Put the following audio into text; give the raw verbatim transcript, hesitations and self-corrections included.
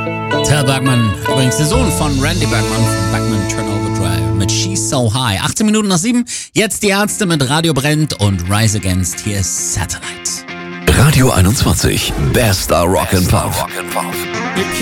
Tal Bergman, übrigens der Sohn von Randy Bergman von Bergman Turnover Drive mit She's So High. achtzehn Minuten nach sieben, jetzt die Ärzte mit Radio Brennt und Rise Against. Hier ist Satellite. Radio einundzwanzig, bester Rock and Pop.